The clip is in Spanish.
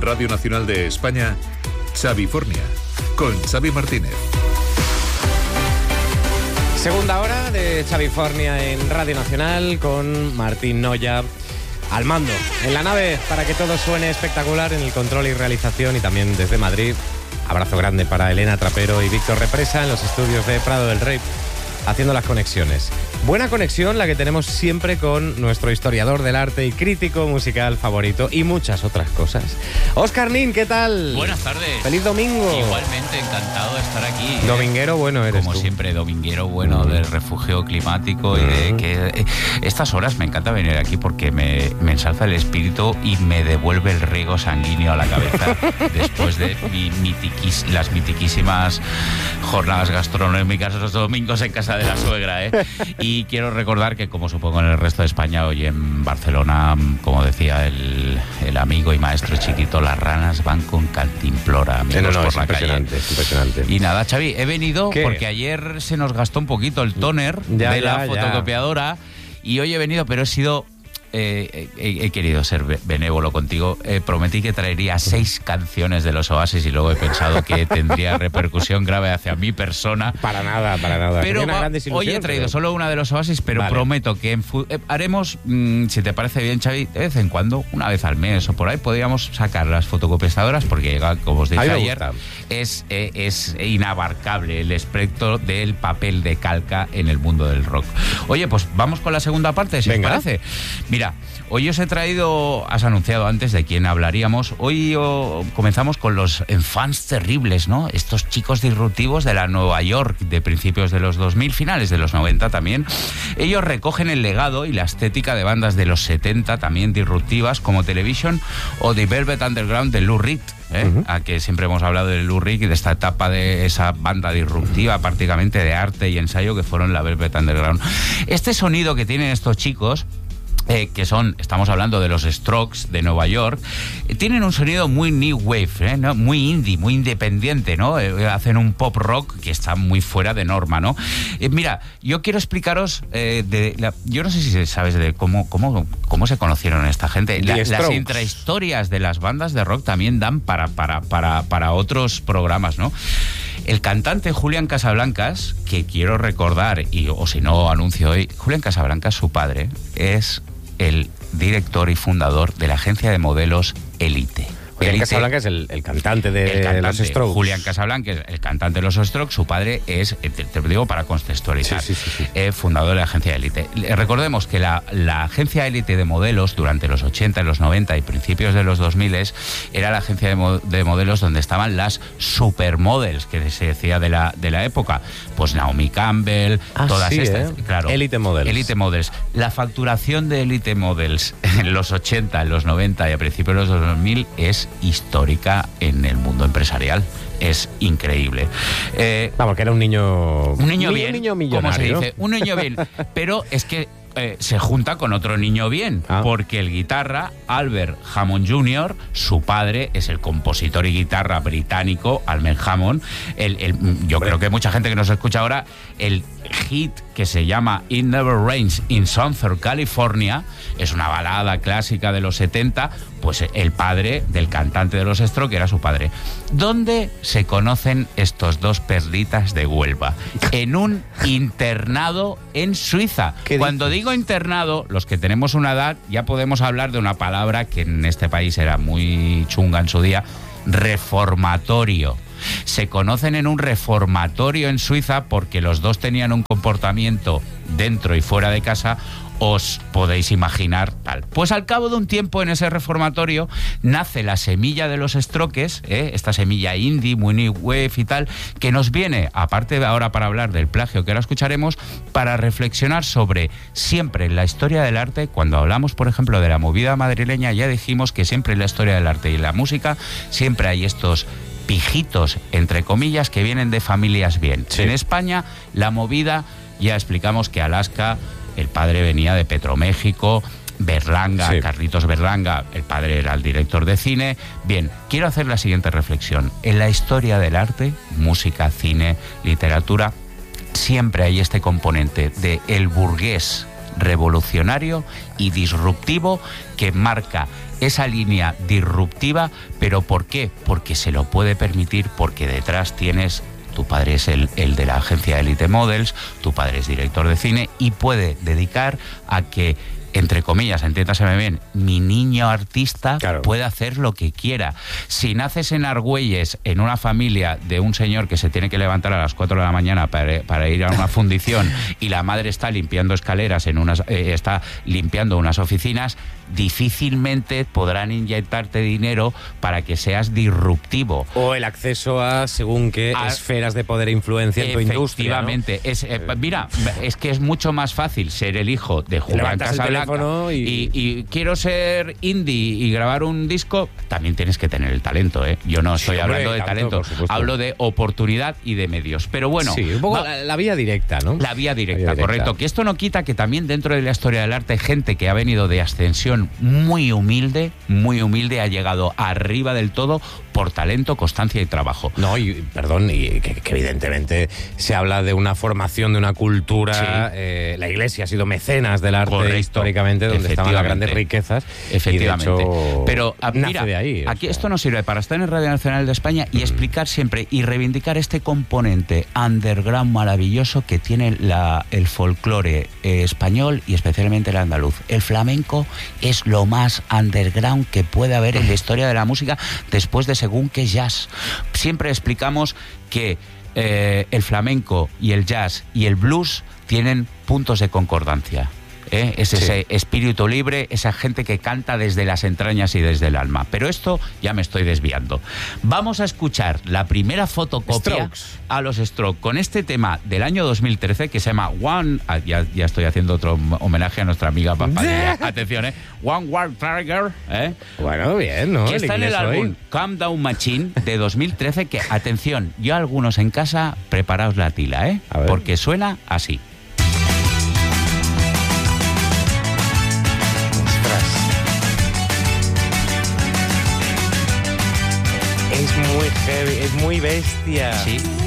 Radio Nacional de España, Xavifornia, con Xavi Martínez. Segunda hora de Xavifornia en Radio Nacional con Martín Noya al mando. En la nave para que todo suene espectacular en el control y realización, y también desde Madrid. Abrazo grande para Elena Trapero y Víctor Represa en los estudios de Prado del Rey, haciendo las conexiones. Buena conexión la que tenemos siempre con nuestro historiador del arte y crítico musical favorito y muchas otras cosas. Óscar Nin, ¿qué tal? Buenas tardes. ¡Feliz domingo! Igualmente, encantado de estar aquí. Dominguero bueno eres Como tú. siempre, dominguero bueno del refugio climático y de que estas horas me encanta venir aquí porque me ensalza el espíritu y me devuelve el riego sanguíneo a la cabeza después de las mitiquísimas jornadas gastronómicas los domingos en casa de la suegra, ¿eh? Y quiero recordar que, como supongo en el resto de España, hoy en Barcelona, como decía el amigo y maestro Chiquito, las ranas van con cantimplora, amigos, por la calle. Es impresionante. Y nada, Xavi, he venido ¿Qué? porque ayer se nos gastó un poquito el tóner de la fotocopiadora y hoy he venido, pero he sido... he querido ser benévolo contigo. Prometí que traería 6 canciones de los Oasis y luego he pensado que tendría repercusión grave hacia mi persona. Para nada. Pero hoy he traído solo una de los Oasis, pero vale. Prometo que haremos, si te parece bien, Xavi, de vez en cuando, una vez al mes o por ahí, podríamos sacar las fotocopiadoras, porque, como os dije ayer, es inabarcable el espectro del papel de calca en el mundo del rock. Oye, pues vamos con la segunda parte, si os parece. Mira, hoy os he traído, has anunciado antes de quién hablaríamos, hoy comenzamos con los enfants terribles, ¿no? Estos chicos disruptivos de la Nueva York de principios de los 2000, finales de los 90 también. Ellos recogen el legado y la estética de bandas de los 70 también disruptivas como Television o The Velvet Underground de Lou Reed. A que siempre hemos hablado de Lou Reed y de esta etapa de esa banda disruptiva prácticamente de arte y ensayo que fueron la Velvet Underground. Este sonido que tienen estos chicos, que son, estamos hablando de los Strokes de Nueva York, tienen un sonido muy new wave, ¿no? Muy indie, muy independiente, ¿no? Hacen un pop rock que está muy fuera de norma, ¿no? Mira, yo quiero explicaros yo no sé si sabes de cómo se conocieron esta gente. Las intrahistorias de las bandas de rock también dan para otros programas, ¿no? El cantante Julián Casablancas, que quiero recordar, o si no anuncio hoy, Julián Casablancas, su padre, es el director y fundador de la agencia de modelos Elite. Julián Casablancas es el cantante de los Strokes. Julián Casablancas, el cantante de los Strokes, su padre es, te lo digo para contextualizar, sí. Fundador de la agencia Elite. Recordemos que la agencia Elite de modelos durante los 80, los 90 y principios de los 2000 era la agencia de modelos donde estaban las supermodels, que se decía de la época. Pues Naomi Campbell, todas estas. Claro, Elite Models. Elite Models. La facturación de Elite Models en los 80, en los 90 y a principios de los 2000 es histórica en el mundo empresarial. Es increíble. Vamos, que era un niño bien. Un niño millonario, ¿cómo se dice? ¿no? Un niño bien. Pero es que se junta con otro niño bien, porque el guitarra, Albert Hammond Jr., su padre es el compositor y guitarra británico, Albert Hammond. Yo creo que mucha gente que nos escucha ahora, el hit que se llama It Never Rains in Southern California, es una balada clásica de los 70, pues el padre del cantante de los Strokes era su padre. ¿Dónde se conocen estos dos perlitas de Huelva? En un internado en Suiza. Cuando digo internado, los que tenemos una edad ya podemos hablar de una palabra que en este país era muy chunga en su día: reformatorio. Se conocen en un reformatorio en Suiza porque los dos tenían un comportamiento dentro y fuera de casa, os podéis imaginar tal. Pues al cabo de un tiempo en ese reformatorio nace la semilla de los Strokes, esta semilla indie, muy new wave y tal, que nos viene, aparte de ahora para hablar del plagio que ahora escucharemos, para reflexionar sobre siempre en la historia del arte. Cuando hablamos, por ejemplo, de la movida madrileña, ya dijimos que siempre en la historia del arte y la música siempre hay estos pijitos, entre comillas, que vienen de familias bien. Sí. En España, la movida, ya explicamos que Alaska, el padre venía de Petroméxico, Berlanga, sí. Carlitos Berlanga, el padre era el director de cine. Bien, quiero hacer la siguiente reflexión. En la historia del arte, música, cine, literatura, siempre hay este componente de el burgués revolucionario y disruptivo que marca esa línea disruptiva. ¿Pero por qué? Porque se lo puede permitir, porque detrás tienes... Tu padre es el de la agencia Elite Models, tu padre es director de cine y puede dedicar a que, entre comillas, entiéndaseme bien, mi niño artista puede hacer lo que quiera. Si naces en Argüelles, en una familia de un señor que se tiene que levantar a las 4 de la mañana para ir a una fundición y la madre está limpiando escaleras, está limpiando unas oficinas, difícilmente podrán inyectarte dinero para que seas disruptivo. O el acceso a según qué esferas de poder e influencia en tu industria, ¿no? Efectivamente. Mira, es que es mucho más fácil ser el hijo de Julián Casablanca y quiero ser indie y grabar un disco. También tienes que tener el talento, ¿eh? Yo no estoy hablando de talento, hablo de oportunidad y de medios. Pero bueno... Sí, un poco la vía directa, ¿no? La vía directa, correcto. Que esto no quita que también dentro de la historia del arte gente que ha venido de ascensión muy humilde, ha llegado arriba del todo por talento, constancia y trabajo. No, y perdón, y que evidentemente se habla de una formación, de una cultura. Sí. La Iglesia ha sido mecenas del arte históricamente, donde estaban las grandes riquezas. Efectivamente. Y de hecho, pero mira, de ahí, aquí esto nos sirve para estar en Radio Nacional de España y explicar siempre y reivindicar este componente underground maravilloso que tiene el folclore español y especialmente el andaluz. El flamenco es lo más underground que puede haber en la historia de la música después de según qué jazz. Siempre explicamos que el flamenco y el jazz y el blues tienen puntos de concordancia. Es ese espíritu libre, esa gente que canta desde las entrañas y desde el alma. Pero esto ya me estoy desviando. Vamos a escuchar la primera fotocopia a los Strokes con este tema del año 2013 que se llama One... Ya estoy haciendo otro homenaje a nuestra amiga Papadilla. Atención, One War Tiger. Bueno, bien, ¿no? Que está en el álbum Calm Down Machine de 2013 que, atención, yo algunos en casa, preparaos la tila, porque suena así. Es muy heavy, es muy bestia. Sí.